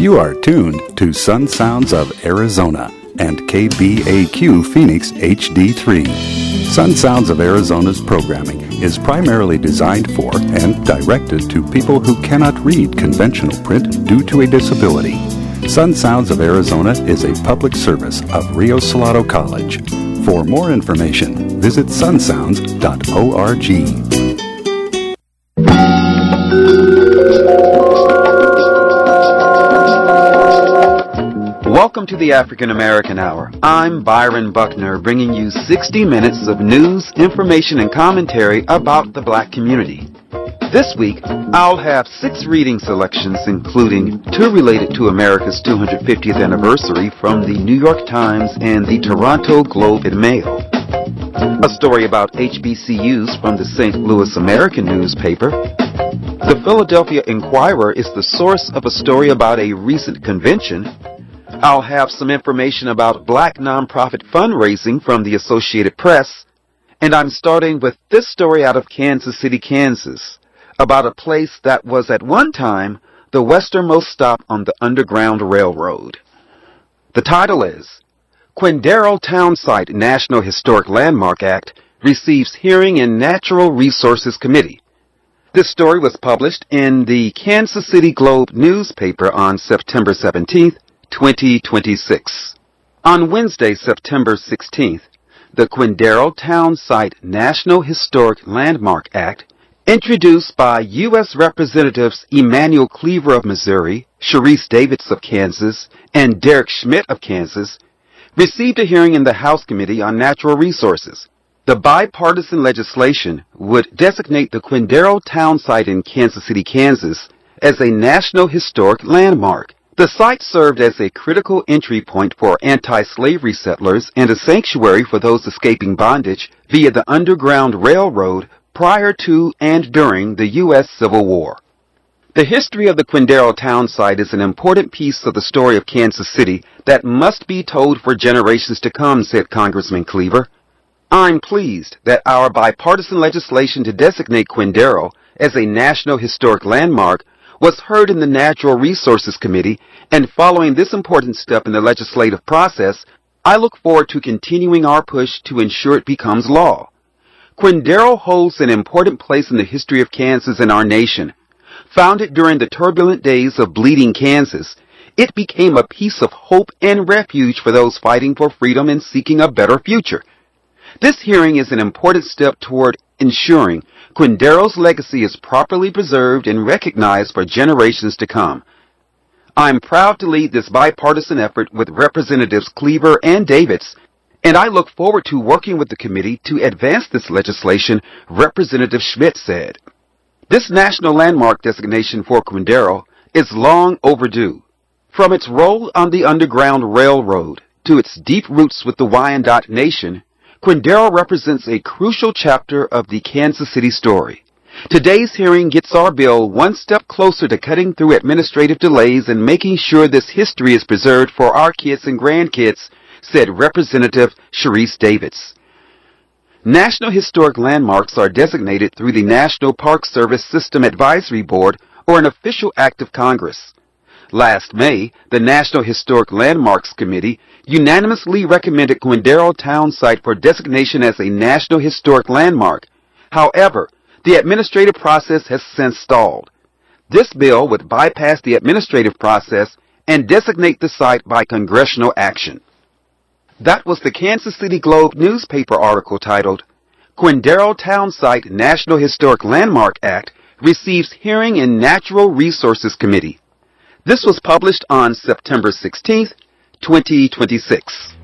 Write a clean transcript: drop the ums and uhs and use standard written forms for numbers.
You are tuned to Sun Sounds of Arizona and KBAQ Phoenix HD3. Sun Sounds of Arizona's programming is primarily designed for and directed to people who cannot read conventional print due to a disability. Sun Sounds of Arizona is a public service of Rio Salado College. For more information, visit sunsounds.org. Welcome to the African American Hour. I'm Byron Buckner, bringing you 60 minutes of news, information, and commentary about the black community. This week, I'll have 6 reading selections, including 2 related to America's 250th anniversary from the New York Times and the Toronto Globe and Mail, a story about HBCUs from the St. Louis American newspaper. The Philadelphia Inquirer is the source of a story about a recent convention. I'll have some information about black nonprofit fundraising from the Associated Press, and I'm starting with this story out of Kansas City, Kansas, about a place that was at one time the westernmost stop on the Underground Railroad. The title is, Quindaro Townsite National Historic Landmark Act Receives Hearing in Natural Resources Committee. This story was published in the Kansas City Globe newspaper on September 17th, 2026. On Wednesday, September 16th, the Quindaro Townsite National Historic Landmark Act, introduced by U.S. Representatives Emanuel Cleaver of Missouri, Sharice Davids of Kansas, and Derek Schmidt of Kansas, received a hearing in the House Committee on Natural Resources. The bipartisan legislation would designate the Quindaro Townsite in Kansas City, Kansas, as a National Historic Landmark. The site served as a critical entry point for anti-slavery settlers and a sanctuary for those escaping bondage via the Underground Railroad prior to and during the U.S. Civil War. The history of the Quindaro Townsite is an important piece of the story of Kansas City that must be told for generations to come, said Congressman Cleaver. I'm pleased that our bipartisan legislation to designate Quindaro as a National Historic Landmark was heard in the Natural Resources Committee, and following this important step in the legislative process, I look forward to continuing our push to ensure it becomes law. Quindaro holds an important place in the history of Kansas and our nation. Founded during the turbulent days of Bleeding Kansas, it became a piece of hope and refuge for those fighting for freedom and seeking a better future. This hearing is an important step toward ensuring Quindaro's legacy is properly preserved and recognized for generations to come. I'm proud to lead this bipartisan effort with Representatives Cleaver and Davids, and I look forward to working with the committee to advance this legislation, Representative Schmidt said. This national landmark designation for Quindaro is long overdue. From its role on the Underground Railroad to its deep roots with the Wyandot Nation, Quindaro represents a crucial chapter of the Kansas City story. Today's hearing gets our bill one step closer to cutting through administrative delays and making sure this history is preserved for our kids and grandkids, said Representative Sharice Davids. National Historic Landmarks are designated through the National Park Service System Advisory Board or an official act of Congress. Last May, the National Historic Landmarks Committee unanimously recommended Quindaro Townsite for designation as a National Historic Landmark. However, the administrative process has since stalled. This bill would bypass the administrative process and designate the site by congressional action. That was the Kansas City Globe newspaper article titled, Quindaro Townsite National Historic Landmark Act Receives Hearing in Natural Resources Committee. This was published on September 16th, 2026.